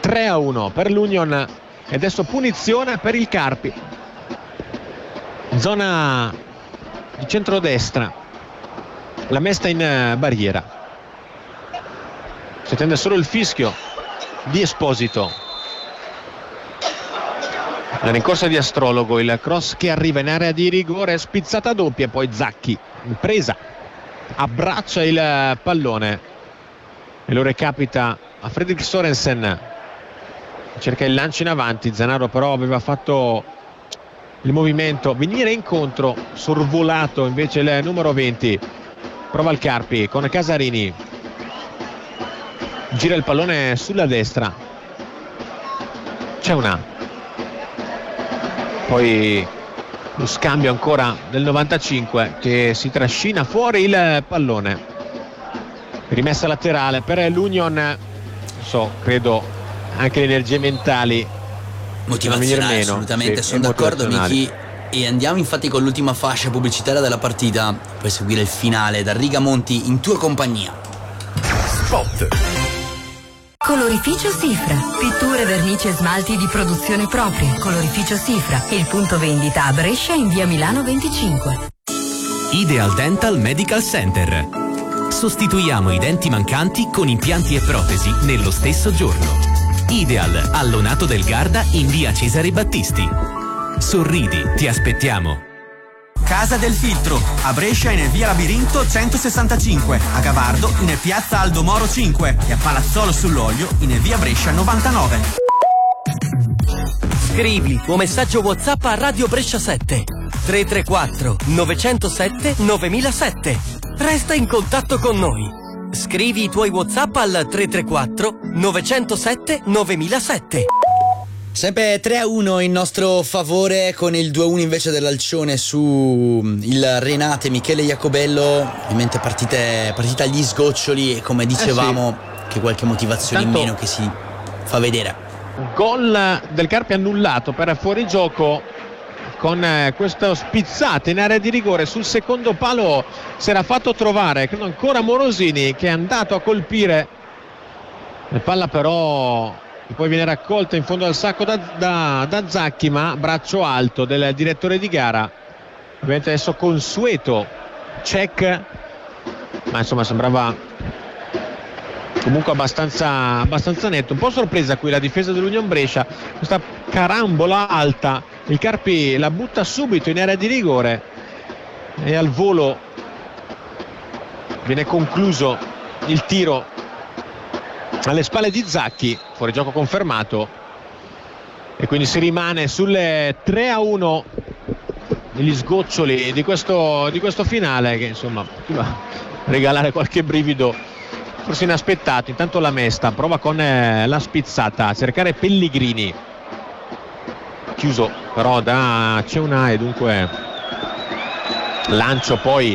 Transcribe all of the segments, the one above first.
3-1 per l'Union e adesso punizione per il Carpi, zona di centrodestra, la mesta in barriera, si attende solo il fischio di Esposito. La rincorsa di Astrologo, il cross che arriva in area di rigore, spizzata doppia, poi Zacchi presa, abbraccia il pallone e lo recapita a Fredrik Sorensen, cerca il lancio in avanti. Zanaro però aveva fatto il movimento, venire incontro, sorvolato invece il numero 20. Prova il Carpi con Casarini, gira il pallone sulla destra, c'è poi lo scambio ancora del 95 che si trascina fuori il pallone, rimessa laterale per l'Union. Credo anche le energie mentali motivazionali, assolutamente, sì, sono d'accordo, Miki. E andiamo infatti con l'ultima fascia pubblicitaria della partita per seguire il finale da Rigamonti in tua compagnia. Spot. Colorificio Sifra, pitture, vernici e smalti di produzione propria. Colorificio Sifra, il punto vendita a Brescia in via Milano 25. Ideal Dental Medical Center. Sostituiamo i denti mancanti con impianti e protesi nello stesso giorno. Ideal, Allonato del Garda in via Cesare Battisti. Sorridi, ti aspettiamo. Casa del Filtro, a Brescia in via Labirinto 165, a Gavardo in piazza Aldo Moro 5 e a Palazzolo sull'Olio in via Brescia 99. Scrivi il tuo messaggio WhatsApp a Radio Brescia 7 334 907 9007. Resta in contatto con noi. Scrivi i tuoi WhatsApp al 334 907 9007. Sempre 3-1 in nostro favore, con il 2-1 invece dell'Alcione su il Renate Michele Iacobello. Ovviamente partita agli sgoccioli e, come dicevamo, che qualche motivazione in meno che si fa vedere. Gol del Carpi annullato per fuorigioco con questa spizzata in area di rigore. Sul secondo palo si era fatto trovare, credo ancora Morosini, che è andato a colpire la palla, però poi viene raccolta in fondo al sacco da Zacchi, ma braccio alto del direttore di gara. Ovviamente adesso consueto check, ma insomma sembrava comunque abbastanza netto. Un po' sorpresa qui la difesa dell'Union Brescia, questa carambola alta, il Carpi la butta subito in area di rigore e al volo viene concluso il tiro alle spalle di Zacchi, fuorigioco confermato, e quindi si rimane sulle 3-1 negli sgoccioli di questo finale, che insomma poteva regalare qualche brivido forse inaspettato. Intanto la Mesta prova con la spizzata a cercare Pellegrini, chiuso però da Ceunà, e dunque lancio poi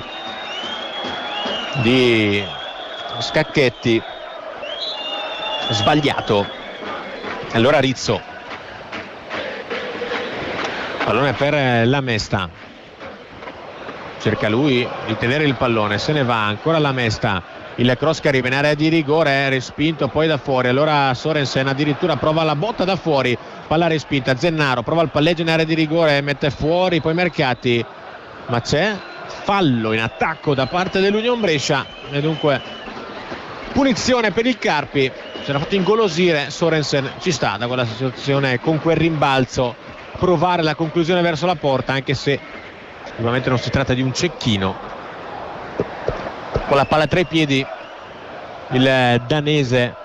di Scacchetti sbagliato. Allora Rizzo, pallone per la Mesta, cerca lui di tenere il pallone, se ne va ancora la Mesta, il cross che arriva in area di rigore è respinto poi da fuori. Allora Sorensen addirittura prova la botta da fuori, palla respinta. Zennaro prova il palleggio in area di rigore, mette fuori poi Mercati, ma c'è fallo in attacco da parte dell'Union Brescia e dunque punizione per il Carpi. Si era fatto ingolosire Sorensen, ci sta da quella situazione, con quel rimbalzo provare la conclusione verso la porta, anche se ovviamente non si tratta di un cecchino. Con la palla tra i piedi il danese,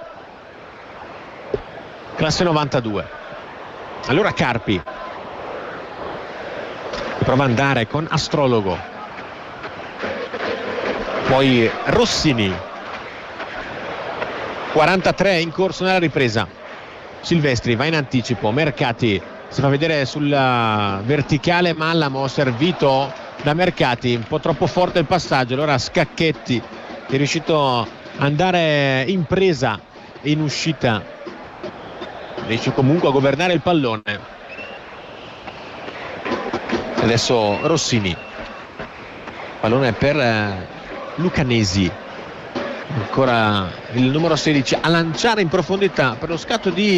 classe 92. Allora Carpi prova ad andare con Astrologo, poi Rossini, 43 in corso nella ripresa. Silvestri va in anticipo, Mercati si fa vedere sulla verticale, Mallamo servito da Mercati, un po' troppo forte il passaggio. Allora Scacchetti è riuscito ad andare in presa e in uscita, riesce comunque a governare il pallone. Adesso Rossini, pallone per Lucanesi, ancora il numero 16 a lanciare in profondità per lo scatto di